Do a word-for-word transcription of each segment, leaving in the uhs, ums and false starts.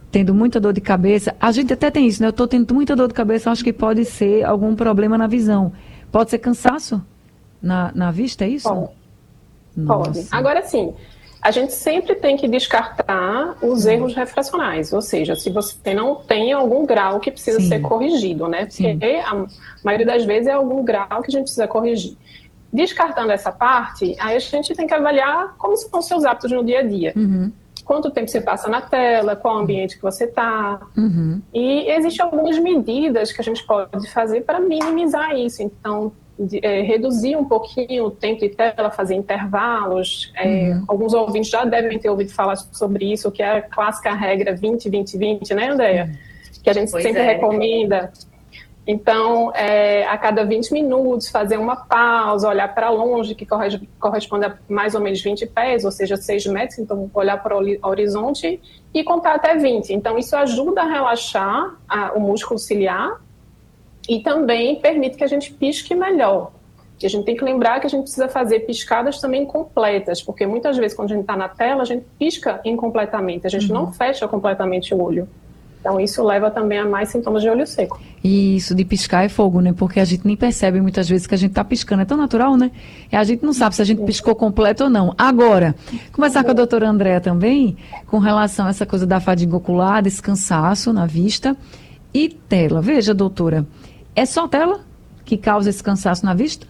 tendo muita dor de cabeça, a gente até tem isso, né? Eu estou tendo muita dor de cabeça, acho que pode ser algum problema na visão. Pode ser cansaço na, na vista, é isso? Pode. Nossa. Pode. Agora sim, a gente sempre tem que descartar os hum. erros refracionais, ou seja, se você não tem algum grau que precisa sim. ser corrigido, né? Porque sim. a maioria das vezes é algum grau que a gente precisa corrigir. Descartando essa parte, aí a gente tem que avaliar como são os seus hábitos no dia a dia. Uhum. Quanto tempo você passa na tela, qual ambiente que você está. Uhum. E existem algumas medidas que a gente pode fazer para minimizar isso. Então, de, é, reduzir um pouquinho o tempo de tela, fazer intervalos. É, uhum. Alguns ouvintes já devem ter ouvido falar sobre isso, que é a clássica regra vinte, vinte, vinte, né, Andréia? Uhum. Que a gente pois sempre é. recomenda. Então, é, a cada vinte minutos, fazer uma pausa, olhar para longe, que corresponde a mais ou menos vinte pés, ou seja, seis metros. Então, olhar para o horizonte e contar até vinte. Então, isso ajuda a relaxar a, o músculo ciliar e também permite que a gente pisque melhor. E a gente tem que lembrar que a gente precisa fazer piscadas também completas, porque muitas vezes, quando a gente está na tela, a gente pisca incompletamente, a gente uhum. não fecha completamente o olho. Então, isso leva também a mais sintomas de olho seco. E isso de piscar é fogo, né? Porque a gente nem percebe muitas vezes que a gente está piscando. É tão natural, né? E a gente não sabe se a gente piscou completo ou não. Agora, conversar com a doutora Andréa também, com relação a essa coisa da fadiga ocular, desse cansaço na vista e tela. Veja, doutora, é só tela que causa esse cansaço na vista?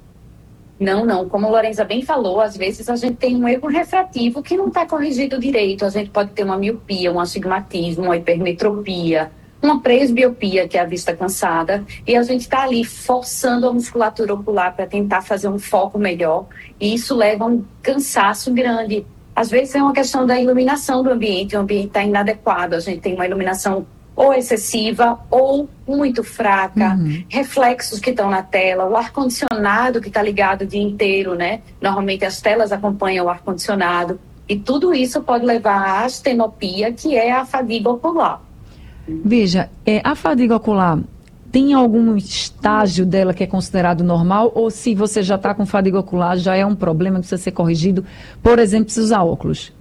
Não, não. Como a Lorenza bem falou, às vezes a gente tem um erro refrativo que não está corrigido direito. A gente pode ter uma miopia, um astigmatismo, uma hipermetropia, uma presbiopia, que é a vista cansada, e a gente está ali forçando a musculatura ocular para tentar fazer um foco melhor, e isso leva a um cansaço grande. Às vezes é uma questão da iluminação do ambiente, o ambiente está inadequado, a gente tem uma iluminação ou excessiva ou muito fraca, uhum. reflexos que estão na tela, o ar-condicionado que está ligado o dia inteiro, né? Normalmente as telas acompanham o ar-condicionado, e tudo isso pode levar à astenopia, que é a fadiga ocular. Veja, é, a fadiga ocular tem algum estágio dela que é considerado normal, ou se você já está com fadiga ocular, já é um problema que precisa ser corrigido, por exemplo, precisa usar óculos?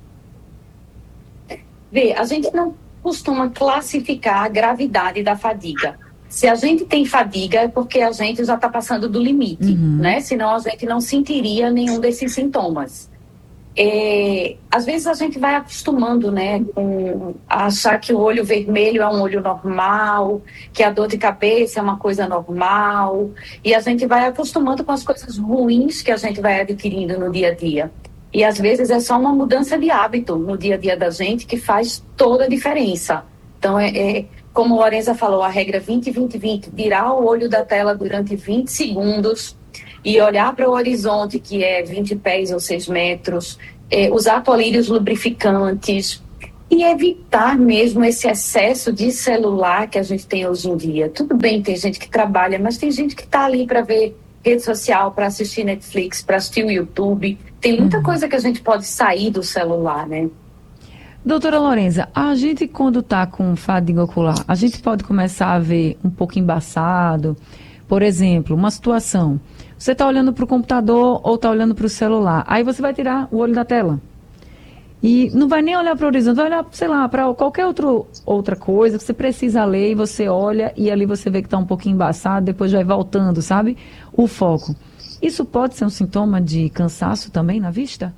Vê, a gente não costuma classificar a gravidade da fadiga. Se a gente tem fadiga, é porque a gente já está passando do limite, uhum. né? Senão a gente não sentiria nenhum desses sintomas. É, às vezes a gente vai acostumando, né, com achar que o olho vermelho é um olho normal, que a dor de cabeça é uma coisa normal, e a gente vai acostumando com as coisas ruins que a gente vai adquirindo no dia a dia. E às vezes é só uma mudança de hábito no dia a dia da gente que faz toda a diferença. Então, é, é como a Lorenza falou, a regra vinte, vinte, vinte, tirar o olho da tela durante vinte segundos e olhar para o horizonte, que é vinte pés ou seis metros, é, usar colírios lubrificantes e evitar mesmo esse excesso de celular que a gente tem hoje em dia. Tudo bem, tem gente que trabalha, mas tem gente que está ali para ver rede social, para assistir Netflix, para assistir o YouTube. Tem muita uhum. coisa que a gente pode sair do celular, né? Doutora Lorenza, a gente quando está com fadiga ocular, a gente pode começar a ver um pouco embaçado. Por exemplo, uma situação, você está olhando para o computador ou está olhando para o celular, aí você vai tirar o olho da tela. E não vai nem olhar para o horizonte, vai olhar, sei lá, para qualquer outro, outra coisa que você precisa ler, e você olha e ali você vê que está um pouquinho embaçado, depois vai voltando, sabe? O foco. Isso pode ser um sintoma de cansaço também na vista?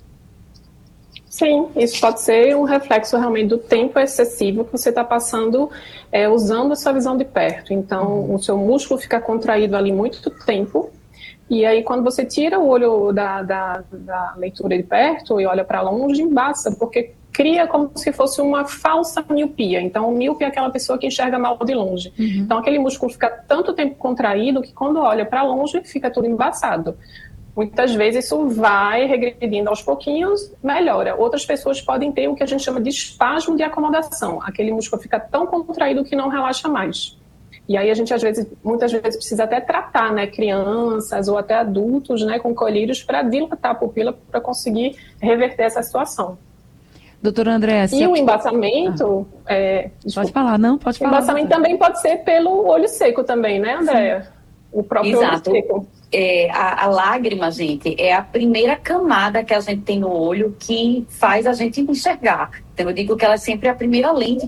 Sim, isso pode ser um reflexo realmente do tempo excessivo que você está passando é, usando a sua visão de perto. Então, uhum. o seu músculo fica contraído ali muito tempo. E aí, quando você tira o olho da, da, da leitura de perto e olha para longe, embaça, porque cria como se fosse uma falsa miopia. Então, o míope é aquela pessoa que enxerga mal de longe. Uhum. Então, aquele músculo fica tanto tempo contraído que quando olha para longe, fica tudo embaçado. Muitas vezes isso vai regredindo aos pouquinhos, melhora. Outras pessoas podem ter o que a gente chama de espasmo de acomodação. Aquele músculo fica tão contraído que não relaxa mais. E aí a gente, às vezes, muitas vezes precisa até tratar, né, crianças ou até adultos, né, com colírios para dilatar a pupila para conseguir reverter essa situação. Doutora Andréa... E o embaçamento... Ah. É, pode falar, não? Pode falar. O embaçamento também pode ser pelo olho seco também, né, Andréa? O próprio Exato. olho seco. É, a, a lágrima, gente, é a primeira camada que a gente tem no olho que faz a gente enxergar. Então, eu digo que ela é sempre a primeira lente